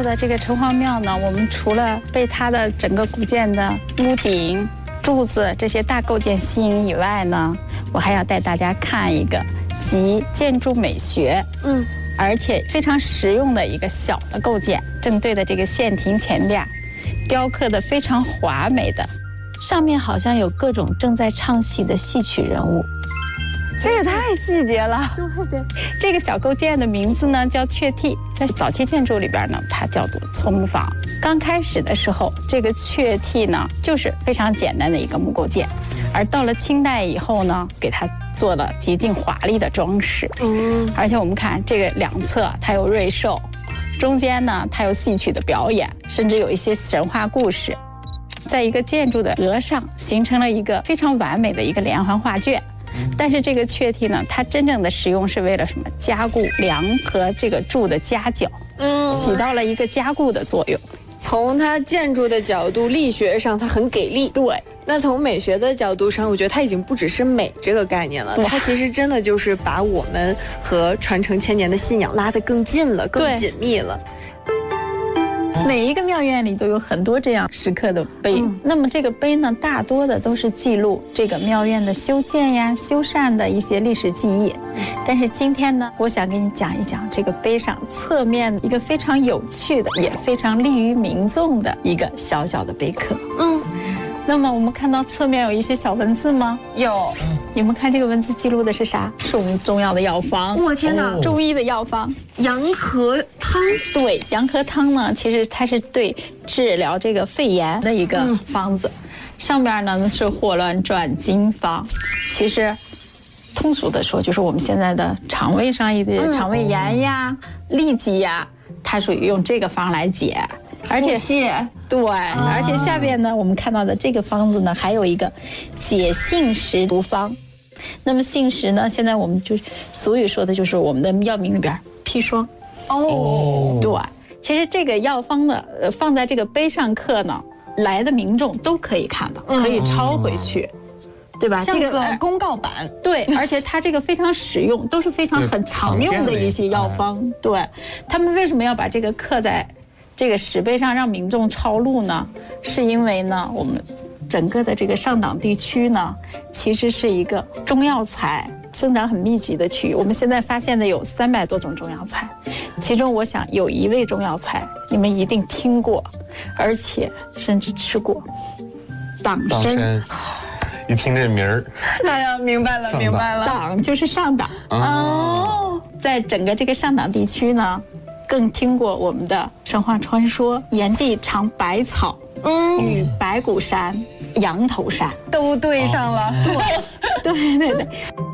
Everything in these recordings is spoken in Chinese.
的这个城隍庙呢，我们除了被它的整个古建的屋顶、柱子这些大构件吸引以外呢，我还要带大家看一个集建筑美学，而且非常实用的一个小的构件。正对的这个县亭前边，雕刻的非常华美的，上面好像有各种正在唱戏的戏曲人物。 这也太细节了。 对，这个小构件的名字呢叫雀替，在早期建筑里边呢，它叫做错木坊。刚开始的时候，这个雀替呢就是非常简单的一个木构件，而到了清代以后呢，给它做了极尽华丽的装饰。而且我们看这个两侧它有瑞兽，中间呢它有戏曲的表演，甚至有一些神话故事，在一个建筑的额上形成了一个非常完美的一个连环画卷。但是这个雀替呢，它真正的使用是为了什么？加固梁和这个柱的夹角，起到了一个加固的作用。 从它建筑的角度，力学上它很给力。 对。 那从美学的角度上，我觉得它已经不只是美这个概念了，它其实真的就是把我们和传承千年的信仰拉得更近了，更紧密了。 每一个庙院里都有很多这样石刻的碑，那么这个碑呢，大多的都是记录这个庙院的修建呀、修缮的一些历史记忆。但是今天呢，我想给你讲一讲这个碑上侧面一个非常有趣的，也非常利于民众的一个小小的碑刻。那么我们看到侧面有一些小文字吗？ 有。 你们看这个文字记录的是啥？是我们中药的药方。 我天哪！ 中医的药方， 羊河汤。 对，羊河汤呢，其实它是对治疗这个肺炎的一个方子。上边呢是霍乱转经方，其实通俗的说，就是我们现在的肠胃上一点肠胃炎呀、痢疾呀，它属于用这个方来解。而且对，而且下边呢，我们看到的这个方子呢，还有一个解杏石毒方。那么杏石呢，现在我们就俗语说的就是我们的药名里边砒霜。对，其实这个药方呢，放在这个碑上刻呢，来的民众都可以看到，可以抄回去。对吧？ 像个公告板。 对，而且它这个非常实用，都是非常很常用的一些药方。对，他们为什么要把这个刻在这个石碑上让民众抄录呢？是因为呢，我们整个的这个上党地区呢，其实是一个中药材生长很密集的区域。我们现在发现的有300多种中药材，其中我想有一味中药材你们一定听过，而且甚至吃过，党参。 一听这名儿， 哎呀，明白了，明白了。 党就是上党哦，在整个这个上党地区呢，更听过我们的神话传说，炎帝尝百草，与白骨山、羊头山都对上了。 对。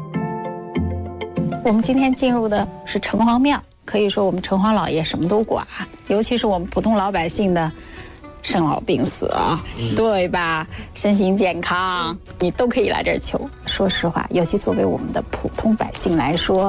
我们今天进入的是城隍庙，可以说我们城隍老爷什么都管，尤其是我们普通老百姓的生老病死啊，对吧？身心健康，你都可以来这儿求。说实话，尤其作为我们的普通百姓来说，